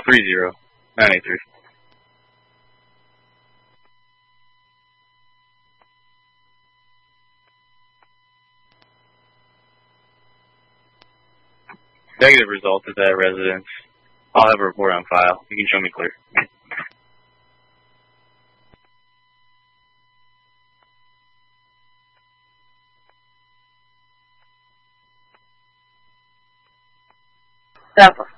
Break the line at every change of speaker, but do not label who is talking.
983. Negative result at that residence. I'll have a report on file. You can show me clear.
Alpha